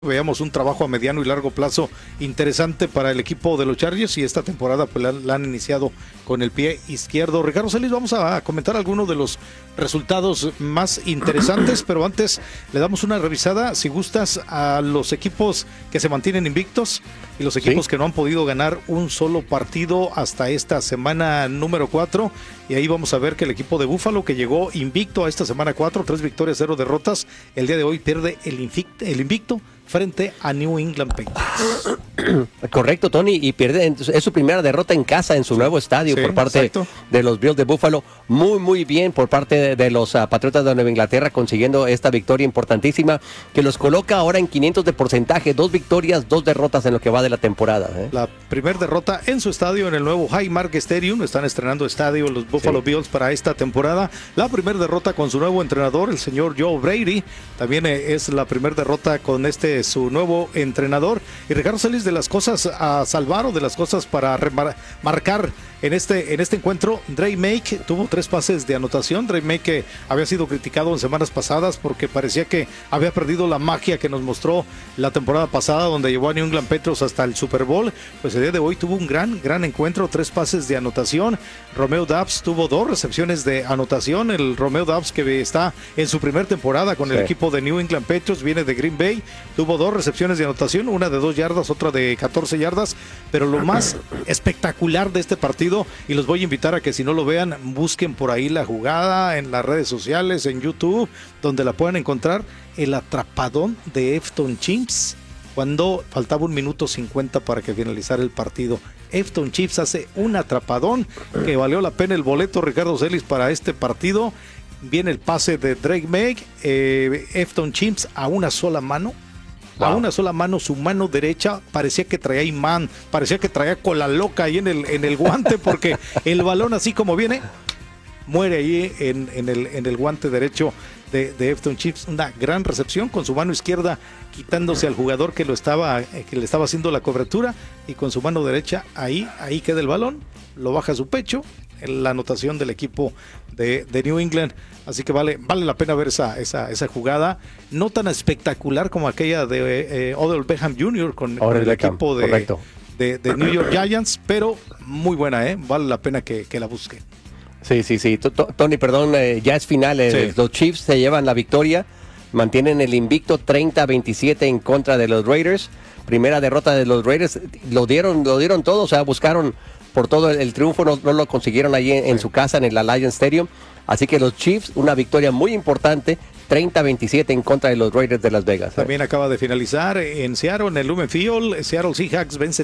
Veamos un trabajo a mediano y largo plazo interesante para el equipo de los Chargers y esta temporada pues la han iniciado con el pie izquierdo. Ricardo Celis, vamos a comentar algunos de los resultados más interesantes, pero antes le damos una revisada, si gustas, a los equipos que se mantienen invictos y los equipos que no han podido ganar un solo partido hasta esta semana número 4, y ahí vamos a ver que el equipo de Buffalo, que llegó invicto a esta semana 4, 3 victorias, 0 derrotas, el día de hoy pierde el invicto frente a New England Patriots. Correcto, Tony, y pierde, es su primera derrota en casa en su nuevo estadio por parte de los Bills de Buffalo. Muy bien por parte de los Patriotas de Nueva Inglaterra, consiguiendo esta victoria importantísima que los coloca ahora en 500 de porcentaje, 2 victorias, 2 derrotas en lo que va de la temporada. La primera derrota en su estadio, en el nuevo Highmark Stadium. Están estrenando estadio los Buffalo Bills para esta temporada. La primera derrota con su nuevo entrenador, el señor Joe Brady. También es la primera derrota con su nuevo entrenador. Y Ricardo Celis, de las cosas a salvar o de las cosas para marcar en este encuentro, Drake Maye tuvo 3 pases de anotación. Drake Maye, que había sido criticado en semanas pasadas porque parecía que había perdido la magia que nos mostró la temporada pasada, donde llevó a New England Patriots hasta el Super Bowl. Pues el día de hoy tuvo un gran encuentro, 3 pases de anotación. Romeo Doubs tuvo 2 recepciones de anotación. El Romeo Doubs, que está en su primera temporada con el equipo de New England Patriots, viene de Green Bay, tuvo 2 recepciones de anotación, una de 2 yardas, otra de 14 yardas. Pero lo más espectacular de este partido, y los voy a invitar a que, si no lo vean, busquen por ahí la jugada en las redes sociales, en YouTube, donde la puedan encontrar, el atrapadón de Efton Chips cuando faltaba 1 minuto 50 para que finalizara el partido. Efton Chips hace un atrapadón que valió la pena el boleto, Ricardo Celis, para este partido. Viene el pase de Drake Maye, Efton Chips a una sola mano. A una sola mano, su mano derecha parecía que traía imán, parecía que traía cola loca ahí en el guante, porque el balón, así como viene, muere ahí en el guante derecho de Efton Chips. Una gran recepción con su mano izquierda, quitándose al jugador que le estaba haciendo la cobertura, y con su mano derecha ahí queda el balón, lo baja a su pecho. La anotación del equipo de New England. Así que vale la pena ver esa jugada, no tan espectacular como aquella de Odell Beckham Jr. con el equipo de New York Giants, pero muy buena, vale la pena que la busquen. Sí. Tony, perdón, ya es final. Los Chiefs se llevan la victoria, mantienen el invicto 30-27 en contra de los Raiders. Primera derrota de los Raiders, lo dieron todo, o sea, buscaron por todo el triunfo, no lo consiguieron allí en su casa, en el Alliance Stadium. Así que los Chiefs, una victoria muy importante, 30-27 en contra de los Raiders de Las Vegas. También acaba de finalizar en Seattle, en el Lumen Field. Seattle Seahawks vence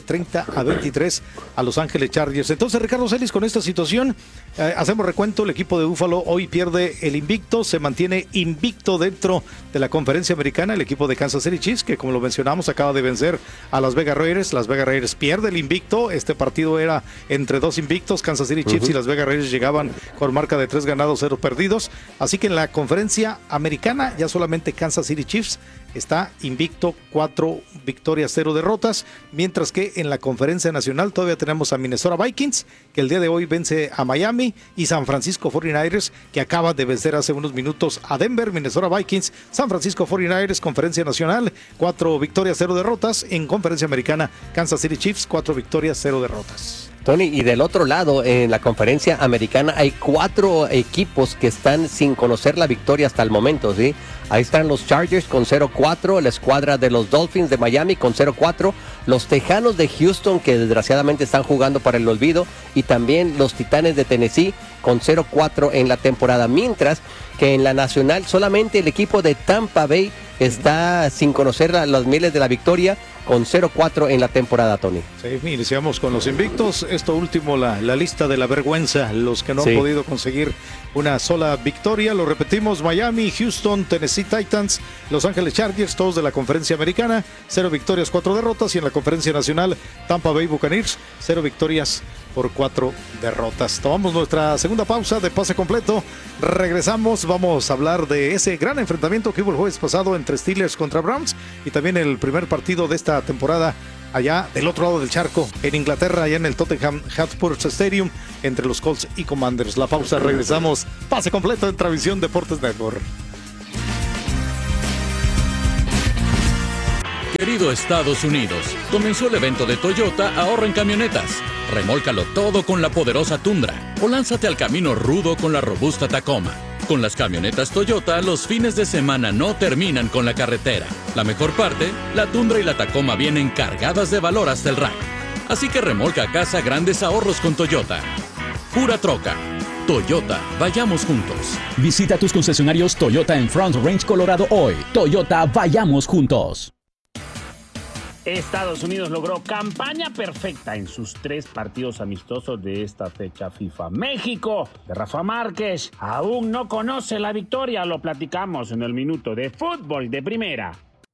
30-23 a Los Ángeles Chargers. Entonces, Ricardo Celis, con esta situación, hacemos recuento. El equipo de Buffalo hoy pierde el invicto, se mantiene invicto dentro de la conferencia americana. El equipo de Kansas City Chiefs, que como lo mencionamos, acaba de vencer a Las Vegas Raiders. Las Vegas Raiders pierde el invicto. Este partido era entre 2 invictos. Kansas City Chiefs y Las Vegas Raiders llegaban con marca de 3 ganados, 0 perdidos. Así que en la conferencia americana, ya solamente Kansas City Chiefs está invicto, 4 victorias, 0 derrotas, mientras que en la conferencia nacional todavía tenemos a Minnesota Vikings, que el día de hoy vence a Miami, y San Francisco 49ers, que acaba de vencer hace unos minutos a Denver. Minnesota Vikings, San Francisco 49ers, conferencia nacional, 4 victorias, 0 derrotas. En conferencia americana, Kansas City Chiefs, 4 victorias, 0 derrotas. Tony, y del otro lado, en la conferencia americana, hay 4 equipos que están sin conocer la victoria hasta el momento, ¿sí? Ahí están los Chargers con 0-4, la escuadra de los Dolphins de Miami con 0-4, los Tejanos de Houston, que desgraciadamente están jugando para el olvido, y también los Titanes de Tennessee con 0-4 en la temporada, mientras que en la nacional solamente el equipo de Tampa Bay está sin conocer las mieles de la victoria, con 0-4 en la temporada, Tony. Sí, iniciamos con los invictos. Esto último, la lista de la vergüenza, los que no han podido conseguir una sola victoria. Lo repetimos: Miami, Houston, Tennessee Titans, Los Ángeles Chargers, todos de la conferencia americana, 0 victorias, 4 derrotas. Y en la conferencia nacional, Tampa Bay Buccaneers, 0 victorias por 4 derrotas. Tomamos nuestra segunda pausa de pase completo. Regresamos, vamos a hablar de ese gran enfrentamiento que hubo el jueves pasado entre Steelers contra Browns, y también el primer partido de esta temporada allá del otro lado del charco, en Inglaterra, allá en el Tottenham Hotspur Stadium, entre los Colts y Commanders. La pausa, regresamos. Pase completo en Travisión Deportes Network. Querido Estados Unidos, comenzó el evento de Toyota Ahorra en Camionetas. Remólcalo todo con la poderosa Tundra o lánzate al camino rudo con la robusta Tacoma. Con las camionetas Toyota, los fines de semana no terminan con la carretera. La mejor parte, la Tundra y la Tacoma vienen cargadas de valor hasta el rack. Así que remolca a casa grandes ahorros con Toyota. Pura troca. Toyota, vayamos juntos. Visita tus concesionarios Toyota en Front Range, Colorado hoy. Toyota, vayamos juntos. Estados Unidos logró campaña perfecta en sus 3 partidos amistosos de esta fecha FIFA. México, de Rafa Márquez, aún no conoce la victoria. Lo platicamos en el minuto de fútbol de primera.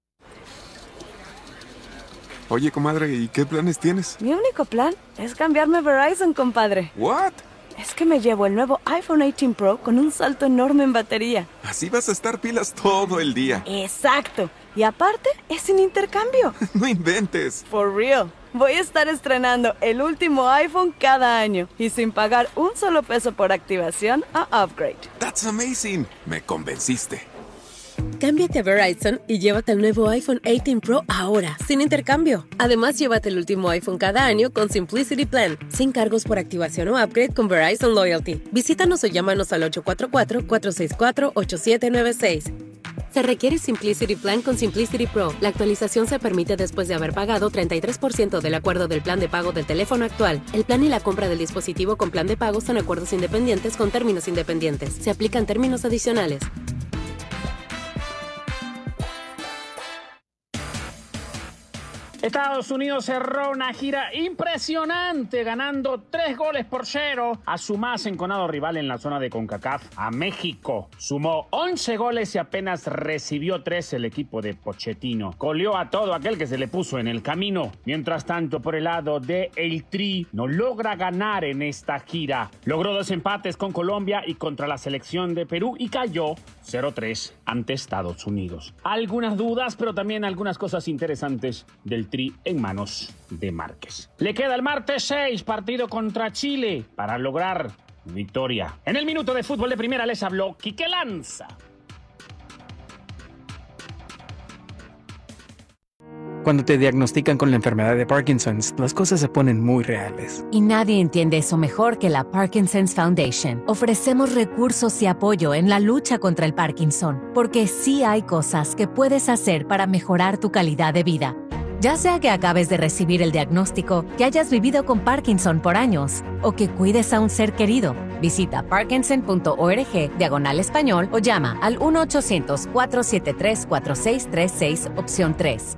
Oye, comadre, ¿y qué planes tienes? Mi único plan es cambiarme a Verizon, compadre. ¿What? Es que me llevo el nuevo iPhone 18 Pro con un salto enorme en batería. Así vas a estar pilas todo el día. Exacto. Y aparte, es sin intercambio. No inventes. For real. Voy a estar estrenando el último iPhone cada año y sin pagar un solo peso por activación a upgrade. That's amazing. Me convenciste. Cámbiate a Verizon y llévate el nuevo iPhone 18 Pro ahora, sin intercambio. Además, llévate el último iPhone cada año con Simplicity Plan, sin cargos por activación o upgrade con Verizon Loyalty. Visítanos o llámanos al 844-464-8796. Se requiere Simplicity Plan con Simplicity Pro. La actualización se permite después de haber pagado 33% del acuerdo del plan de pago del teléfono actual. El plan y la compra del dispositivo con plan de pago son acuerdos independientes con términos independientes. Se aplican términos adicionales. Estados Unidos cerró una gira impresionante, ganando 3-0 a su más enconado rival en la zona de CONCACAF, a México. Sumó 11 goles y apenas recibió 3 el equipo de Pochettino. Goleó a todo aquel que se le puso en el camino. Mientras tanto, por el lado de El Tri, no logra ganar en esta gira. Logró 2 empates con Colombia y contra la selección de Perú y cayó 0-3 ante Estados Unidos. Algunas dudas, pero también algunas cosas interesantes del Tri en manos de Márquez. Le queda el martes 6, partido contra Chile, para lograr victoria. En el minuto de fútbol de primera les habló Quique Lanza. Cuando te diagnostican con la enfermedad de Parkinson's, las cosas se ponen muy reales. Y nadie entiende eso mejor que la Parkinson's Foundation. Ofrecemos recursos y apoyo en la lucha contra el Parkinson, porque sí hay cosas que puedes hacer para mejorar tu calidad de vida. Ya sea que acabes de recibir el diagnóstico, que hayas vivido con Parkinson por años, o que cuides a un ser querido, visita parkinson.org/español o llama al 1-800-473-4636, opción 3.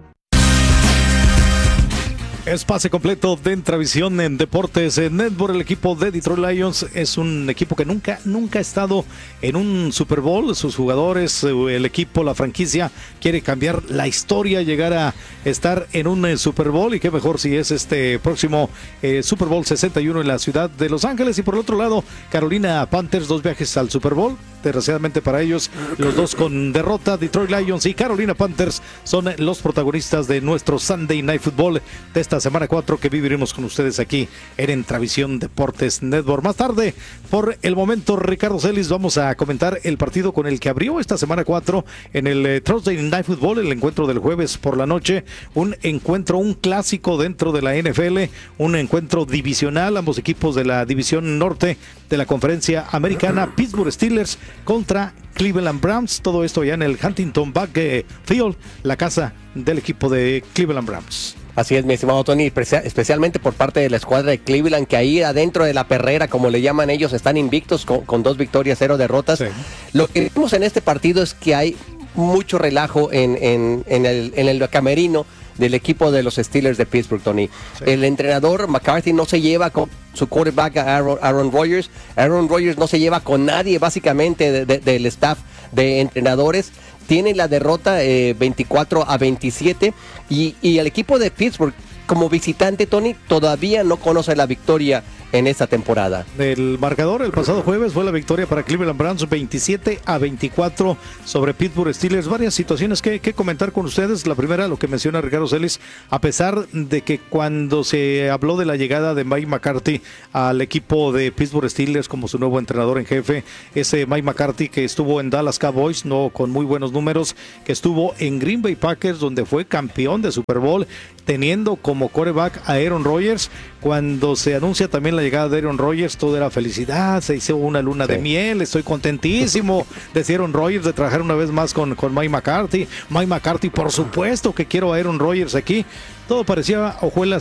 Es pase completo de Entravisión en Deportes Network. El equipo de Detroit Lions es un equipo que nunca ha estado en un Super Bowl. Sus jugadores, el equipo, la franquicia quiere cambiar la historia, llegar a estar en un Super Bowl, y qué mejor si es este próximo Super Bowl 61 en la ciudad de Los Ángeles. Y por el otro lado, Carolina Panthers, 2 viajes al Super Bowl. Desgraciadamente para ellos, los dos con derrota. Detroit Lions y Carolina Panthers son los protagonistas de nuestro Sunday Night Football de esta semana 4 que viviremos con ustedes aquí en Entravisión Deportes Network. Más tarde, por el momento, Ricardo Celis, vamos a comentar el partido con el que abrió esta semana 4 en el Thursday Night Football, el encuentro del jueves por la noche. Un encuentro, un clásico dentro de la NFL, un encuentro divisional, ambos equipos de la división norte de la conferencia americana. Pittsburgh Steelers contra Cleveland Browns, todo esto ya en el Huntington Bank Field, la casa del equipo de Cleveland Browns. Así es, mi estimado Tony, especialmente por parte de la escuadra de Cleveland, que ahí adentro de la perrera, como le llaman ellos, están invictos con 2 victorias, 0 derrotas. Sí. Lo que vimos en este partido es que hay mucho relajo en el camerino del equipo de los Steelers de Pittsburgh, Tony. Sí. El entrenador McCarthy no se lleva con su quarterback Aaron Rodgers. Aaron Rodgers no se lleva con nadie, básicamente, del staff de entrenadores. Tiene la derrota 24-27 y el equipo de Pittsburgh, como visitante, Tony, todavía no conoce la victoria en esta temporada. El marcador el pasado jueves fue la victoria para Cleveland Browns 27-24 sobre Pittsburgh Steelers. Varias situaciones que comentar con ustedes. La primera, lo que menciona Ricardo Celis, a pesar de que cuando se habló de la llegada de Mike McCarthy al equipo de Pittsburgh Steelers como su nuevo entrenador en jefe, ese Mike McCarthy que estuvo en Dallas Cowboys, no con muy buenos números, que estuvo en Green Bay Packers, donde fue campeón de Super Bowl, teniendo como quarterback a Aaron Rodgers. Cuando se anuncia también la llegada de Aaron Rodgers, todo era felicidad, se hizo una luna de miel, estoy contentísimo de Aaron Rodgers, de trabajar una vez más con Mike McCarthy. Mike McCarthy, por supuesto que quiero a Aaron Rodgers aquí. Todo parecía hojuelas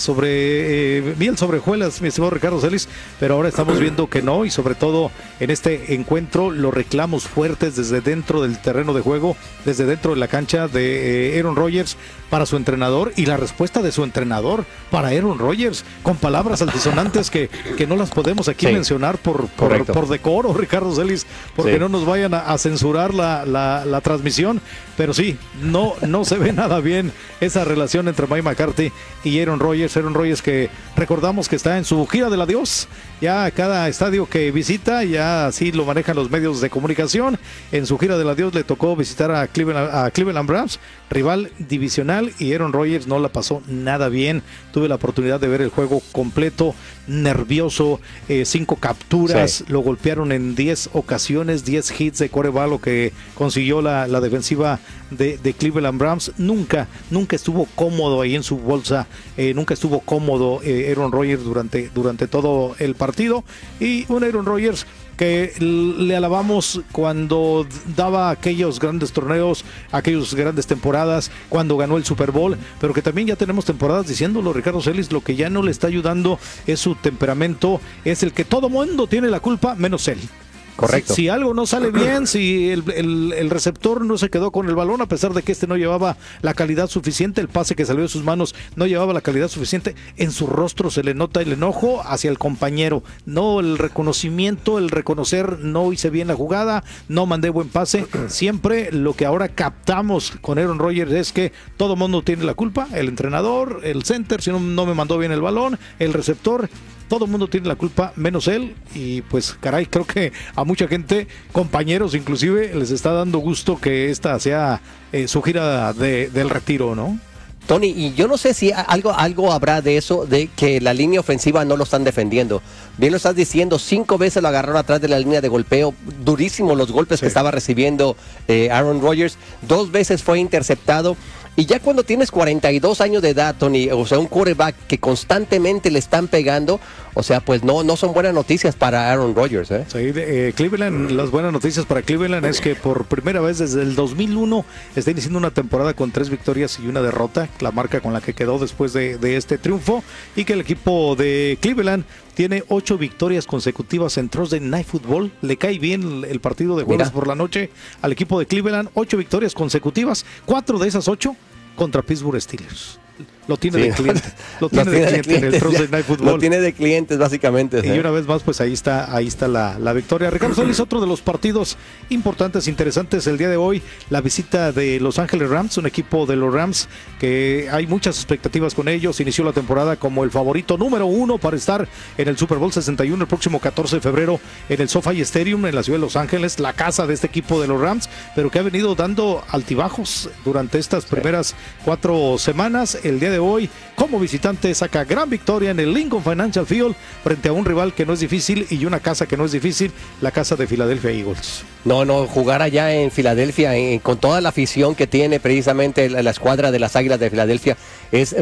sobre miel sobre hojuelas, mi estimado Ricardo Celis, pero ahora estamos viendo que no, y sobre todo en este encuentro los reclamos fuertes desde dentro del terreno de juego, desde dentro de la cancha de Aaron Rodgers para su entrenador, y la respuesta de su entrenador para Aaron Rodgers, con palabras altisonantes que no las podemos aquí mencionar por decoro, Ricardo Celis, porque no nos vayan a censurar la transmisión, pero sí, no se ve nada bien esa relación entre Mike McCarthy y Aaron Rodgers, que recordamos que está en su gira del adiós. Ya cada estadio que visita, ya así lo manejan los medios de comunicación. En su gira del adiós le tocó visitar a Cleveland Browns, rival divisional, y Aaron Rodgers no la pasó nada bien. Tuve la oportunidad de ver el juego completo, nervioso, 5 capturas, lo golpearon en 10 ocasiones, 10 hits de quarterback, lo que consiguió la defensiva de Cleveland Browns. Nunca estuvo cómodo ahí en su bolsa, nunca estuvo cómodo Aaron Rodgers durante todo el partido, y un Aaron Rodgers que le alabamos cuando daba aquellos grandes torneos, aquellas grandes temporadas, cuando ganó el Super Bowl, pero que también ya tenemos temporadas diciéndolo, Ricardo Celis, lo que ya no le está ayudando es su temperamento, es el que todo mundo tiene la culpa menos él. Correcto. Si algo no sale bien, si el receptor no se quedó con el balón, a pesar de que este no llevaba la calidad suficiente, el pase que salió de sus manos no llevaba la calidad suficiente, en su rostro se le nota el enojo hacia el compañero, no el reconocimiento, el reconocer, no hice bien la jugada, no mandé buen pase. Siempre lo que ahora captamos con Aaron Rodgers es que todo mundo tiene la culpa, el entrenador, el center, si no me mandó bien el balón, el receptor. Todo el mundo tiene la culpa, menos él, y pues caray, creo que a mucha gente, compañeros inclusive, les está dando gusto que esta sea su gira del retiro, ¿no? Tony, y yo no sé si algo habrá de eso, de que la línea ofensiva no lo están defendiendo. Bien lo estás diciendo, 5 veces lo agarraron atrás de la línea de golpeo, durísimo los golpes que estaba recibiendo Aaron Rodgers, 2 veces fue interceptado. Y ya cuando tienes 42 años de edad, Tony, o sea, un quarterback que constantemente le están pegando, o sea, pues no son buenas noticias para Aaron Rodgers, ¿eh? Sí, Cleveland, las buenas noticias para Cleveland es que por primera vez desde el 2001 está iniciando una temporada con 3 victorias y 1 derrota, la marca con la que quedó después de este triunfo, y que el equipo de Cleveland tiene 8 victorias consecutivas en Thursday Night Football. Le cae bien el partido de jueves por la noche al equipo de Cleveland. 8 victorias consecutivas, 4 de esas 8 contra Pittsburgh Steelers. Lo tiene de cliente. Lo tiene de cliente en el Thursday Night Football. Lo tiene de clientes, básicamente. Y una vez más, pues ahí está la victoria. Ricardo Celis, otro de los partidos importantes, interesantes el día de hoy, la visita de Los Ángeles Rams, un equipo de los Rams que hay muchas expectativas con ellos. Inició la temporada como el favorito número 1 para estar en el Super Bowl 61 el próximo 14 de febrero en el SoFi Stadium en la ciudad de Los Ángeles, la casa de este equipo de los Rams, pero que ha venido dando altibajos durante estas primeras 4 semanas. El día de hoy, como visitante, saca gran victoria en el Lincoln Financial Field frente a un rival que no es difícil y una casa que no es difícil, la casa de Philadelphia Eagles. No, jugar allá en Filadelfia con toda la afición que tiene precisamente la escuadra de las Águilas de Filadelfia es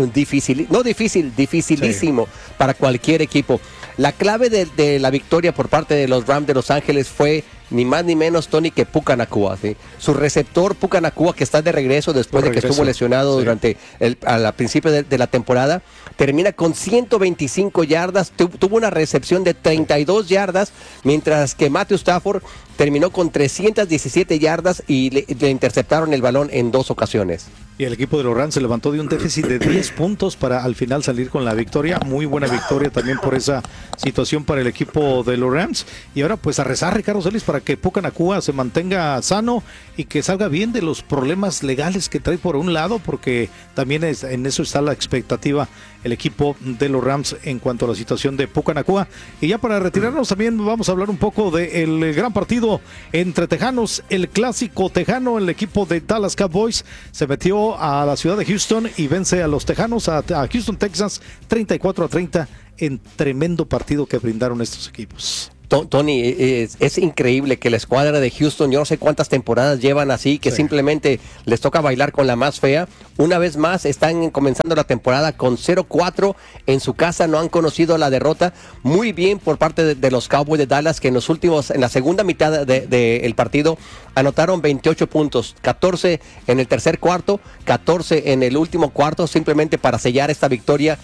dificilísimo para cualquier equipo. La clave de la victoria por parte de los Rams de Los Ángeles fue ni más ni menos, Tony, que Puka Nacua, ¿sí? Su receptor Puka Nacua, que está de regreso después de que estuvo lesionado durante al principio de la temporada, termina con 125 yardas, tuvo una recepción de 32 yardas, mientras que Matthew Stafford terminó con 317 yardas y le interceptaron el balón en 2 ocasiones. Y el equipo de los Rams se levantó de un déficit de 10 puntos para al final salir con la victoria. Muy buena victoria también por esa situación para el equipo de los Rams. Y ahora pues a rezar, Ricardo Celis, para que Puka Nacua se mantenga sano y que salga bien de los problemas legales que trae por un lado, porque también en eso está la expectativa el equipo de los Rams en cuanto a la situación de Puka Nacua. Y ya para retirarnos también vamos a hablar un poco del gran partido entre tejanos, el clásico tejano. El equipo de Dallas Cowboys se metió a la ciudad de Houston y vence a los tejanos, a Houston, Texas, 34-30 en tremendo partido que brindaron estos equipos. Tony, es increíble que la escuadra de Houston, yo no sé cuántas temporadas llevan así, que simplemente les toca bailar con la más fea. Una vez más están comenzando la temporada con 0-4 en su casa, no han conocido la derrota. Muy bien por parte de los Cowboys de Dallas, que en la segunda mitad del partido anotaron 28 puntos, 14 en el tercer cuarto, 14 en el último cuarto, simplemente para sellar esta victoria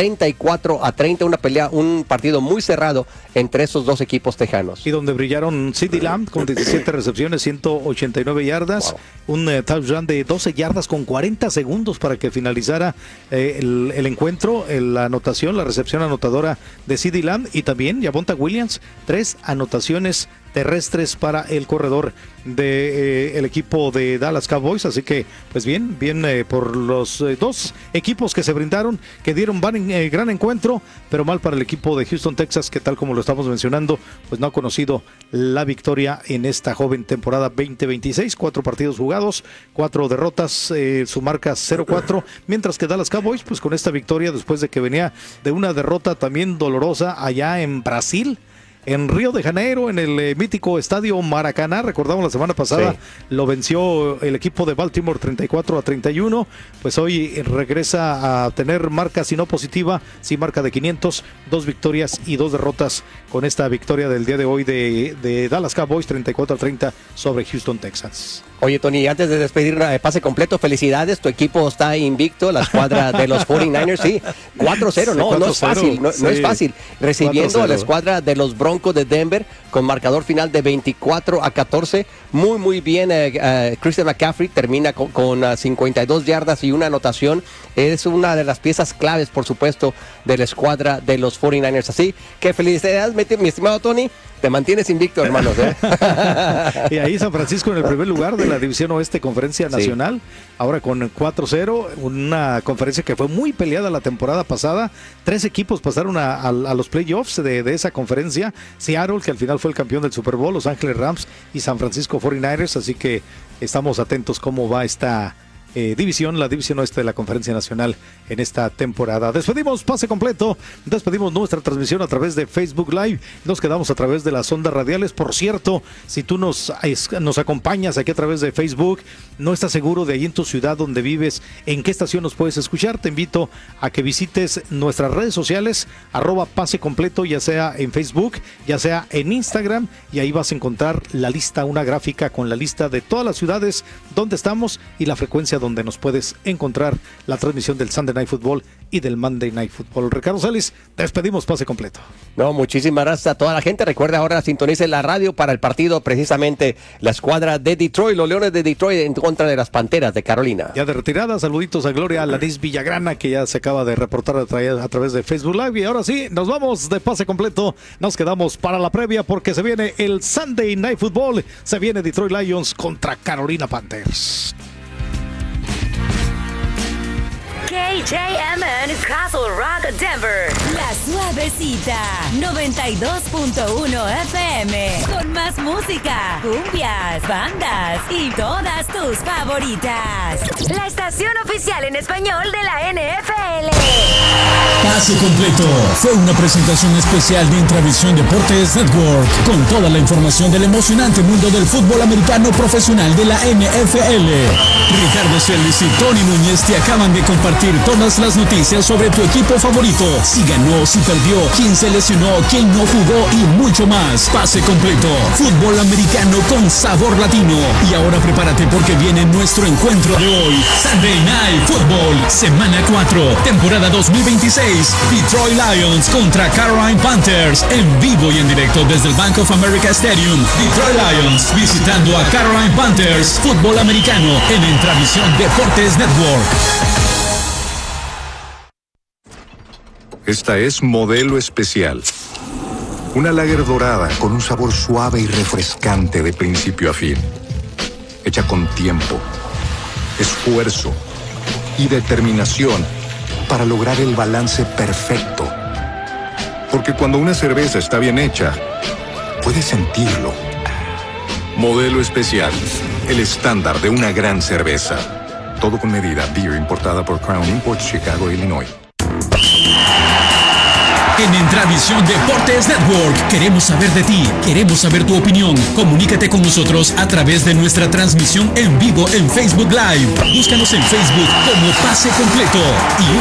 34-30, un partido muy cerrado entre esos dos equipos tejanos. Y donde brillaron CeeDee Lamb con 17 recepciones, 189 yardas, un touchdown de 12 yardas con 40 segundos para que finalizara el encuentro, la anotación, la recepción anotadora de CeeDee Lamb, y también Javonte Williams, 3 anotaciones terrestres para el corredor del equipo de Dallas Cowboys. Así que pues bien por los dos equipos que se brindaron, que dieron gran encuentro, pero mal para el equipo de Houston, Texas, que tal como lo estamos mencionando, pues no ha conocido la victoria en esta joven temporada 2026. 4 partidos jugados, 4 derrotas, su marca 0-4, mientras que Dallas Cowboys pues con esta victoria, después de que venía de una derrota también dolorosa allá en Brasil, en Río de Janeiro, en el mítico estadio Maracaná. Recordamos la semana pasada, lo venció el equipo de Baltimore 34-31, pues hoy regresa a tener marca, si no positiva, sí marca de 500, 2 victorias y 2 derrotas con esta victoria del día de hoy de Dallas Cowboys 34-30 sobre Houston Texans. Oye, Tony, antes de despedir pase completo, felicidades, tu equipo está invicto, la escuadra de los 49ers, sí, 4-0, no es fácil, no es fácil, recibiendo 4-0. A la escuadra de los Broncos de Denver con marcador final de 24-14, muy bien. Christian McCaffrey termina con 52 yardas y una anotación, es una de las piezas claves, por supuesto, de la escuadra de los 49ers, así que felicidades, mi estimado Tony. Te mantienes invicto, hermanos. Y ahí San Francisco en el primer lugar de la División Oeste Conferencia Nacional, ahora con 4-0, una conferencia que fue muy peleada la temporada pasada. 3 equipos pasaron a los playoffs de esa conferencia. Seattle, que al final fue el campeón del Super Bowl, Los Ángeles Rams y San Francisco 49ers, así que estamos atentos cómo va esta la división oeste de la Conferencia Nacional en esta temporada. Despedimos pase completo, despedimos nuestra transmisión a través de Facebook Live, nos quedamos a través de las ondas radiales. Por cierto, si tú nos acompañas aquí a través de Facebook, no estás seguro de ahí en tu ciudad donde vives, en qué estación nos puedes escuchar, te invito a que visites nuestras redes sociales, @pase completo, ya sea en Facebook, ya sea en Instagram, y ahí vas a encontrar la lista, una gráfica con la lista de todas las ciudades donde estamos y la frecuencia donde nos puedes encontrar la transmisión del Sunday Night Football y del Monday Night Football. Ricardo Celis, despedimos pase completo. No, muchísimas gracias a toda la gente. Recuerda ahora sintonice la radio para el partido, precisamente la escuadra de Detroit, los Leones de Detroit en contra de las Panteras de Carolina. Ya de retirada, saluditos a Gloria Alanis Villagrana, que ya se acaba de reportar a través de Facebook Live. Y ahora sí, nos vamos de pase completo, nos quedamos para la previa porque se viene el Sunday Night Football, se viene Detroit Lions contra Carolina Panthers. KJMN Castle Rock, Denver. La suavecita 92.1 FM. Con más música, cumbias, bandas y todas tus favoritas. La estación oficial en español de la NFL. Pase completo fue una presentación especial de Intravisión Deportes Network, con toda la información del emocionante mundo del fútbol americano profesional de la NFL. Ricardo Celis y Tony Núñez te acaban de compartir todas las noticias sobre tu equipo favorito, si ganó, si perdió, quién se lesionó, quién no jugó y mucho más. Pase completo, fútbol americano con sabor latino. Y ahora prepárate porque viene nuestro encuentro de hoy, Sunday Night Football, semana 4, temporada 2026. 6, Detroit Lions contra Carolina Panthers, en vivo y en directo desde el Bank of America Stadium. Detroit Lions visitando a Carolina Panthers, fútbol americano en Intravisión Deportes Network. Esta es Modelo Especial. Una lager dorada con un sabor suave y refrescante de principio a fin. Hecha con tiempo, esfuerzo y determinación para lograr el balance perfecto. Porque cuando una cerveza está bien hecha, puedes sentirlo. Modelo Especial, el estándar de una gran cerveza. Todo con medida. Beer importada por Crown Imports, Chicago, Illinois. En Intravisión Deportes Network queremos saber de ti, queremos saber tu opinión. Comunícate con nosotros a través de nuestra transmisión en vivo en Facebook Live. Búscanos en Facebook como Pase Completo y